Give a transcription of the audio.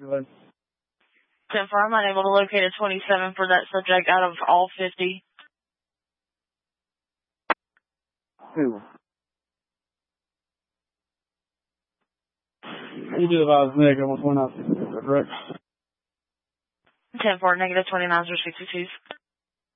10-4, I'm unable to locate a 27 for that subject out of all 50. Who? You do advise negative 129, correct? 10-4, negative 29s or 62s.